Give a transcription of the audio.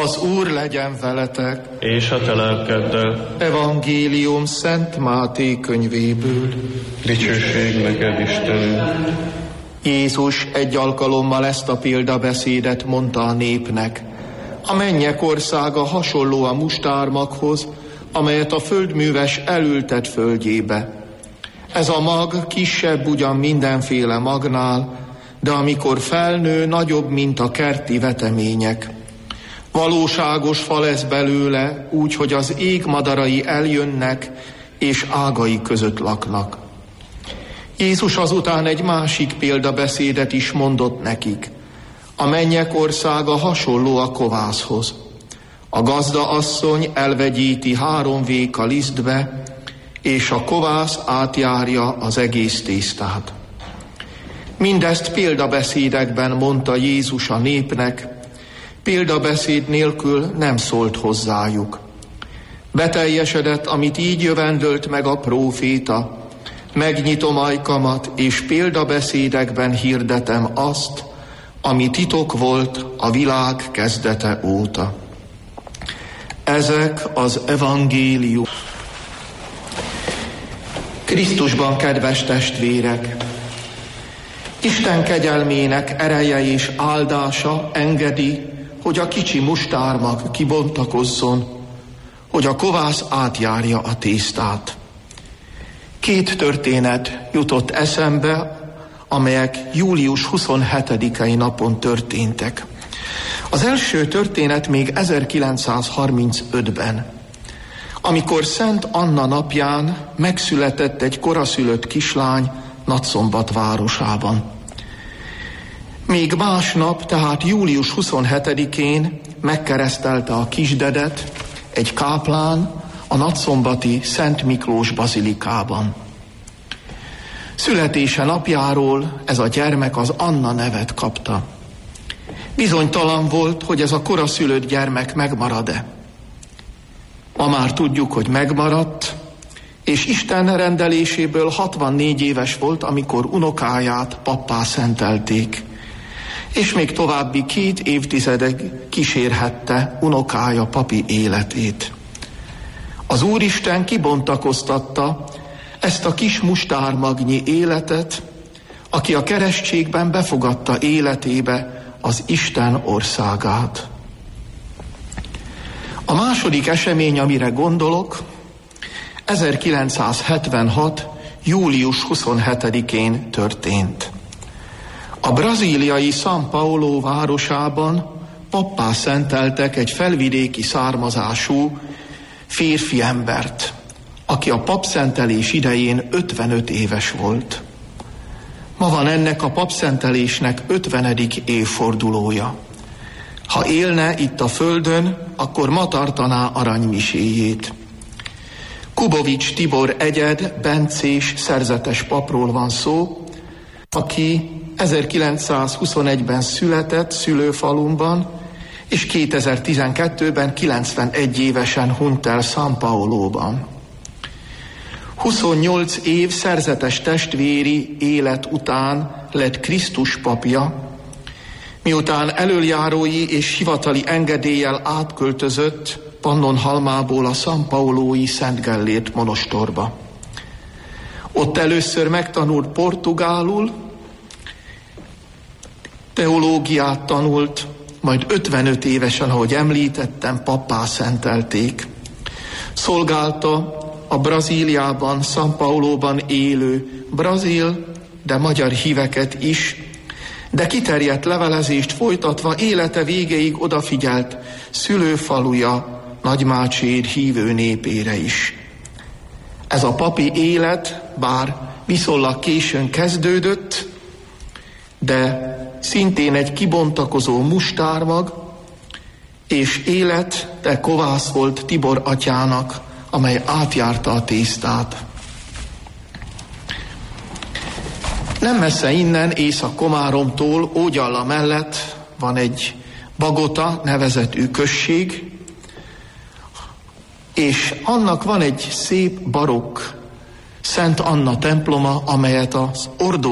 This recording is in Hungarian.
Az Úr legyen veletek. És a te lelkeddel. Evangélium Szent Máté könyvéből. Dicsőség neked, Istenünk. Jézus egy alkalommal ezt a példabeszédet mondta a népnek. A mennyek országa hasonló a mustármaghoz, amelyet a földműves elültet földjébe. Ez a mag kisebb ugyan mindenféle magnál, de amikor felnő, nagyobb, mint a kerti vetemények. Valóságos fa lesz belőle, úgy, hogy az ég madarai eljönnek, és ágai között laknak. Jézus azután egy másik példabeszédet is mondott nekik. A mennyek országa hasonló a kovászhoz. A gazda asszony elvegyíti 3 véka lisztbe, és a kovász átjárja az egész tésztát. Mindezt példabeszédekben mondta Jézus a népnek, példabeszéd nélkül nem szólt hozzájuk. Beteljesedett, amit így jövendölt meg a próféta, megnyitom ajkamat, és példabeszédekben hirdetem azt, ami titok volt a világ kezdete óta. Ezek az evangélium. Krisztusban, kedves testvérek! Isten kegyelmének ereje és áldása engedi, hogy a kicsi mustármag kibontakozzon, hogy a kovász átjárja a tésztát. 2 történet jutott eszembe, amelyek július 27-i napon történtek. Az első történet még 1935-ben, amikor Szent Anna napján megszületett egy koraszülött kislány Nagyszombat városában. Még másnap, tehát július 27-én megkeresztelte a kisdedet egy káplán a nagyszombati Szent Miklós bazilikában. Születése napjáról ez a gyermek az Anna nevet kapta. Bizonytalan volt, hogy ez a koraszülött gyermek megmarad-e. Ma már tudjuk, hogy megmaradt, és Isten rendeléséből 64 éves volt, amikor unokáját pappá szentelték, és még további 2 évtizedig kísérhette unokája papi életét. Az Úristen kibontakoztatta ezt a kis mustármagnyi életet, aki a keresztségben befogadta életébe az Isten országát. A második esemény, amire gondolok, 1976. július 27-én történt. A brazíliai São Paulo városában pappá szenteltek egy felvidéki származású férfi embert, aki a papszentelés idején 55 éves volt. Ma van ennek a papszentelésnek 50. évfordulója. Ha élne itt a földön, akkor ma tartaná aranymiséjét. Kubovics Tibor egyed, bencés, szerzetes papról van szó, aki 1921-ben született szülőfalumban, és 2012-ben 91 évesen hunyt el São Pauloban. 28 év szerzetes testvéri élet után lett Krisztus papja, miután elöljárói és hivatali engedéllyel átköltözött Pannonhalmából a São Paulói Szent Gellért monostorba. Ott először megtanult portugálul, teológiát tanult, majd 55 évesen, ahogy említettem, pappá szentelték. Szolgálta a Brazíliában, São Paulóban élő brazil, de magyar híveket is, de kiterjedt levelezést folytatva élete végéig odafigyelt szülőfaluja Nagymácsér hívő népére is. Ez a papi élet, bár viszonylag későn kezdődött, de szintén egy kibontakozó mustármag, és élete kovász volt Tibor atyának, amely átjárta a tésztát. Nem messze innen, Észak-Komáromtól, Ógyalla mellett van egy Bagota nevezetű község, és annak van egy szép barokk Szent Anna temploma, amelyet az Ordó